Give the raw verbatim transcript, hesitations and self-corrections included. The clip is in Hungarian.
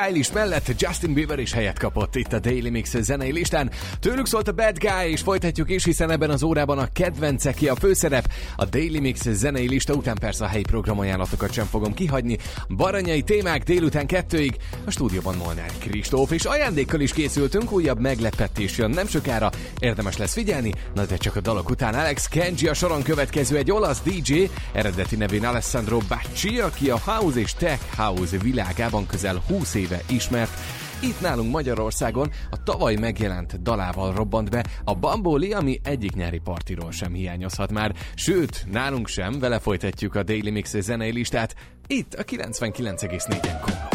Eilish mellett Justin Bieber is helyet kapott itt a Daily Mix zenei listán. Tőlük szólt a Bad Guy, és folytatjuk is, hiszen ebben az órában a kedvence ki a főszerep. A Daily Mix zenei lista után persze a helyi programajánlatokat sem fogom kihagyni. Baranyai témák délután kettőig, a stúdióban Molnár Kristóf, és ajándékkal is készültünk, újabb meglepetés jön nem sokára, érdemes lesz figyelni, na de csak a dalok után Alex Kenji a soron következő, egy olasz dé dzsé, eredeti nevén Alessandro Bacci, aki a house és tech house világában közel húsz éve ismert. Itt nálunk Magyarországon a tavaly megjelent dalával robbant be a Bamboli, ami egyik nyári partiról sem hiányozhat már, sőt, nálunk sem, vele folytatjuk a Daily Mix zenei listát, itt a kilencvenkilenc egész négyen Komló.